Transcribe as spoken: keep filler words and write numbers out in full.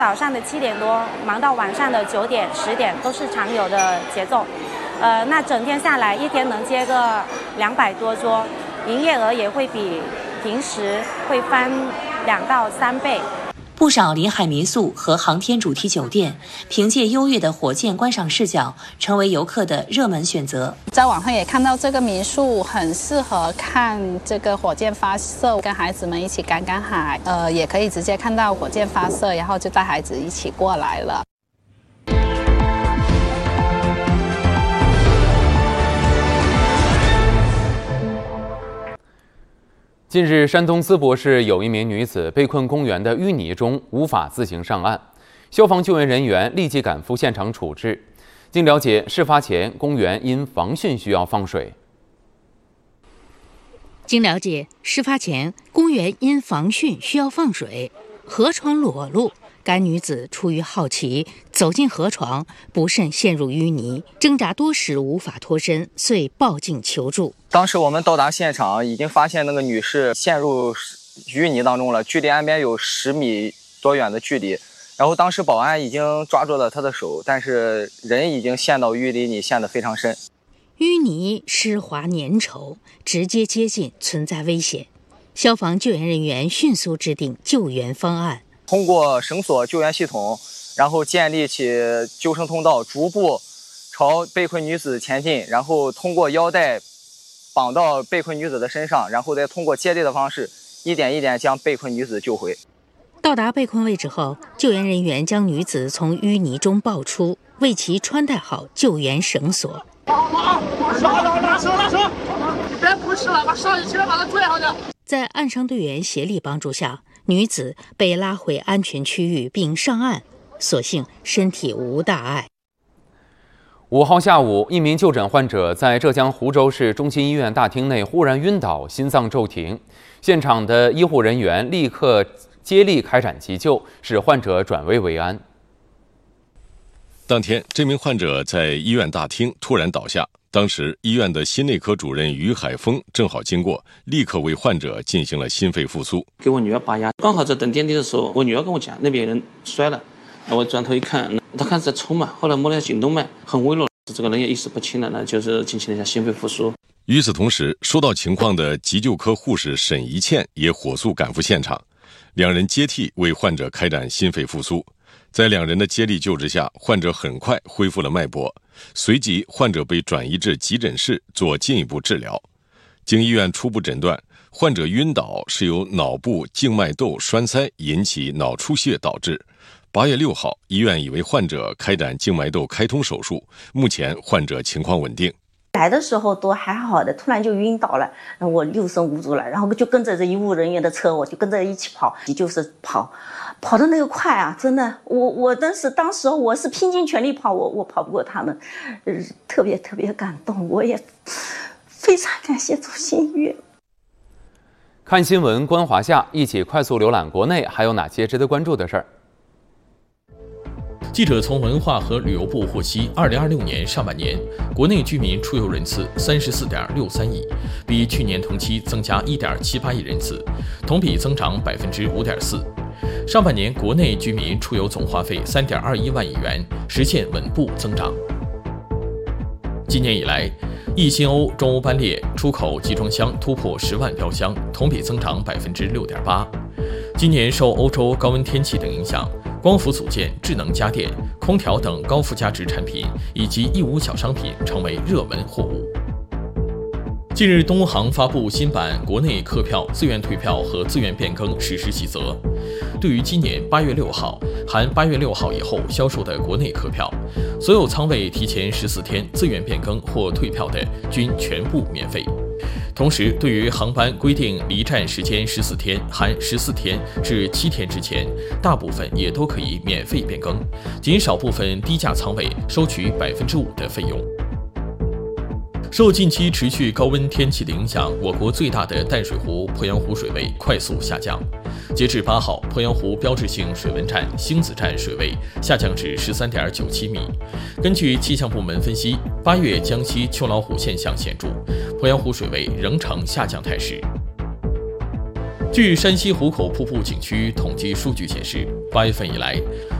早上的七点多忙到晚上的九点、十点都是常有的节奏。呃，那整天下来，一天能接个两百多桌，营业额也会比平时会翻两到三倍。 不少临海民宿和航天主题酒店凭借优越的火箭观赏视角，成为游客的热门选择。 在网上也看到这个民宿很适合看这个火箭发射，跟孩子们一起赶赶海，呃，也可以直接看到火箭发射，然后就带孩子一起过来了。 近日，山东淄博市有一名女子被困公园的淤泥中，无法自行上岸，消防救援人员立即赶赴现场处置。经了解，事发前公园因防汛需要放水。 经了解，事发前公园因防汛需要放水，河床裸露。该女子出于好奇走进河床，不慎陷入淤泥，挣扎多时无法脱身，遂报警求助。 当时我们到达现场，已经发现那个女士陷入淤泥当中了，距离岸边有十米多远的距离。然后当时保安已经抓住了她的手，但是人已经陷到淤泥里，陷得非常深。 淤泥湿滑粘稠，直接接近存在危险。消防救援人员迅速制定救援方案。 通过绳索救援系统，然后建立起救生通道，逐步朝被困女子前进，然后通过腰带绑到被困女子的身上，然后再通过接力的方式，一点一点将被困女子救回。 到达被困位置后，救援人员将女子从淤泥中抱出，为其穿戴好救援绳索。 拉拉手拉手，你别扑哧了，把上去起来把她拽上去。 在岸上队员协力帮助下，女子被拉回安全区域并上岸，所幸身体无大碍。 五号下午，一名就诊患者在浙江湖州市中心医院大厅内忽然晕倒，心脏骤停，现场的医护人员立刻接力开展急救，使患者转危为安。 当天，这名患者在医院大厅突然倒下，当时医院的心内科主任于海峰正好经过，立刻为患者进行了心肺复苏， 给我女儿拔牙。刚好在等电梯的时候，我女儿跟我讲那边有人摔了，我转头一看，他开始在抽嘛，后来摸了下颈动脉，很微弱，这个人也意识不清了，那就是进行了一下心肺复苏。 与此同时，收到情况的急救科护士沈怡倩也火速赶赴现场，两人接替为患者开展心肺复苏。在两人的接力救治下，患者很快恢复了脉搏，随即患者被转移至急诊室做进一步治疗。经医院初步诊断，患者晕倒是由脑部静脉窦栓塞引起脑出血导致。八月六号，医院已为患者开展静脉窦开通手术，目前患者情况稳定。 来的时候都还好的，突然就晕倒了，我六神无主了，然后就跟着这医务人员的车，我就跟着一起跑，就是跑，跑的那个快啊，真的，我我当时当时我是拼尽全力跑，我我跑不过他们，呃，特别特别感动，我也非常感谢主心医院。 看新闻，观华夏，一起快速浏览国内还有哪些值得关注的事儿。 记者从文化和旅游部获悉，二零二六年上半年国内居民出游人次三十四点六三亿，比去年同期增加一点七八亿人次，同比增长百分之五点四。上半年国内居民出游总花费三点二一万亿元，实现稳步增长。今年以来，易新欧中欧班列出口集装箱突破十万标箱，同比增长百分之六点八。今年受欧洲高温天气等影响，光伏组件、智能家电、空调等高附加值产品以及义乌小商品成为热门货物。近日，东航发布新版国内客票自愿退票和自愿变更实施细则。对于今年八月六号含八月六号以后销售的国内客票，所有舱位提前十四天自愿变更或退票的，均全部免费。同时，对于航班规定离站时间十四天含十四天至七天之前，大部分也都可以免费变更，仅少部分低价舱位收取百分之五的费用。受近期持续高温天气的影响，我国最大的淡水湖鄱阳湖水位快速下降。截至八号，鄱阳湖标志性水文站星子站水位下降至十三点九七米。根据气象部门分析，八月江西秋老虎现象显著，鄱阳湖水位仍呈下降态势。 据山西壶口瀑布景区统计数据显示，八月份以来，